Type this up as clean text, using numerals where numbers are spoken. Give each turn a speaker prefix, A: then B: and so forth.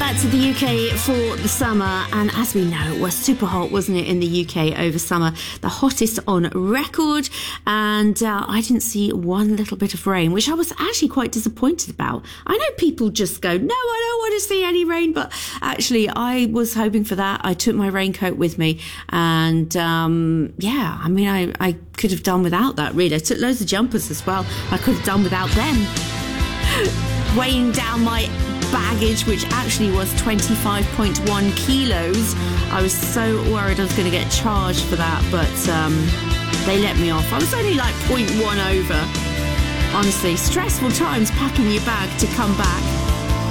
A: back to the UK for the summer, and as we know, it was super hot, wasn't it, in the UK over summer? The hottest on record, and I didn't see one little bit of rain, which I was actually quite disappointed about. I know people just go, no, I don't want to see any rain, but actually I was hoping for that. I took my raincoat with me, and I could have done without that, really. I took loads of jumpers as well. I could have done without them. Weighing down my baggage, which actually was 25.1 kilos. I was so worried I was going to get charged for that, but they let me off. I was only like 0.1 over. Honestly, stressful times packing your bag to come back.